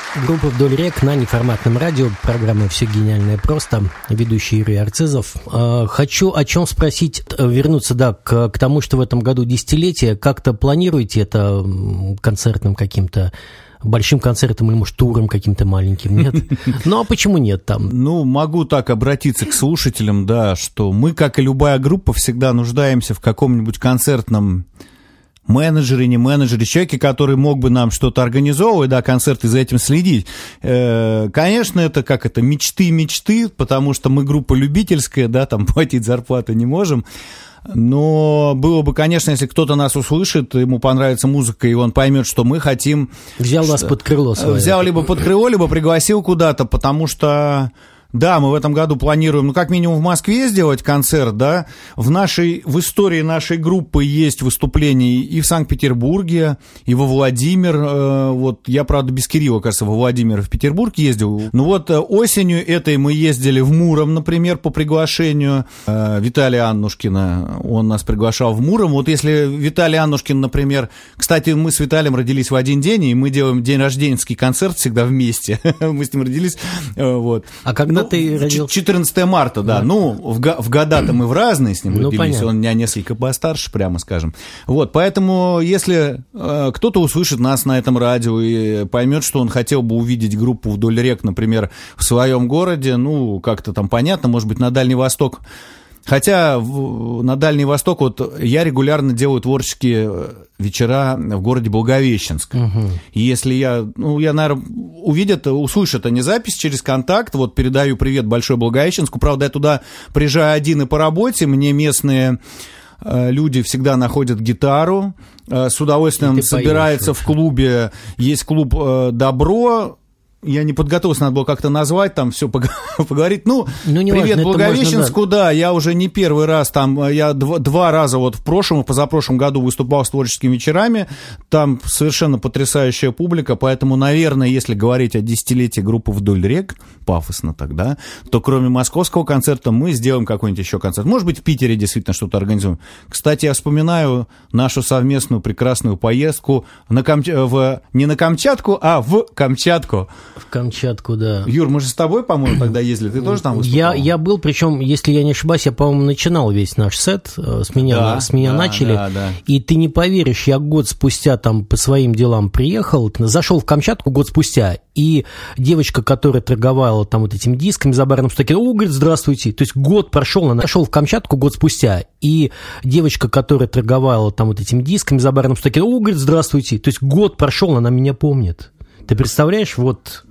Группа «Вдоль рек» на неформатном радио, программа «Все гениальное просто», ведущий Юрий Арцизов. Хочу о чем спросить, вернуться, к тому, что в этом году десятилетие. Как-то планируете это концертным каким-то, большим концертом или, может, туром каким-то маленьким, нет? Ну, а почему нет там? Ну, могу так обратиться к слушателям, да, что мы, как и любая группа, всегда нуждаемся в каком-нибудь концертном менеджере, не менеджере, человеке, который мог бы нам что-то организовывать, да, концерты, за этим следить. Конечно, это мечты, потому что мы группа любительская, да, там платить зарплату не можем. Но было бы, конечно, если кто-то нас услышит, ему понравится музыка, и он поймет, что мы хотим... Взял нас под крыло свое. Взял либо под крыло, либо пригласил куда-то, потому что... Да, мы в этом году планируем, как минимум в Москве сделать концерт, да. В истории нашей группы есть выступления и в Санкт-Петербурге, и во Владимир. Вот я, правда, без Кирилла, кажется, во Владимир и в Петербург ездил. Ну вот осенью этой мы ездили в Муром, например, по приглашению Виталия Аннушкина. Он нас приглашал в Муром. Вот если Виталий Аннушкин, например... Кстати, мы с Виталием родились в один день, и мы делаем день рожденский концерт всегда вместе. Мы с ним родились. Вот. А когда ты родился? 14 марта, да. Ну, в года-то мы в разные с ним родились. Понятно. Он меня несколько постарше, прямо скажем. Вот, поэтому, если кто-то услышит нас на этом радио и поймет, что он хотел бы увидеть группу «Вдоль рек», например, в своем городе, ну, как-то там понятно, может быть, на Дальний Восток. Хотя на Дальний Восток вот я регулярно делаю творческие вечера в городе Благовещенск. И если наверное, услышат они запись через контакт, вот передаю привет большой Благовещенску. Правда, я туда приезжаю один и по работе, мне местные люди всегда находят гитару, с удовольствием собираются в клубе, есть клуб «Добро». Я не подготовился, надо было как-то назвать, там все поговорить. Ну привет важно, Благовещенску, да, я уже не первый раз там, я два раза вот в прошлом и позапрошлом году выступал с творческими вечерами, там совершенно потрясающая публика, поэтому, наверное, если говорить о десятилетии группы «Вдоль рек», пафосно тогда, то кроме московского концерта мы сделаем какой-нибудь еще концерт. Может быть, в Питере действительно что-то организуем. Кстати, я вспоминаю нашу совместную прекрасную поездку не на Камчатку, а в Камчатку. В Камчатку, да. Юр, мы же с тобой, по-моему, тогда ездили. Ты тоже там выступал? Я был, причем, если я не ошибаюсь, я, по-моему, начинал весь наш сет. С меня начали. Да. И ты не поверишь, я год спустя там по своим делам приехал, зашел в Камчатку год спустя, и девочка, которая торговала там вот этими дисками за барным столе, говорит, здравствуйте. То есть год прошел, она зашел в Камчатку год спустя, и девочка, которая торговала там вот этими дисками за барным столе, говорит, здравствуйте. То есть год прошел, она меня помнит. Ты представляешь, вот...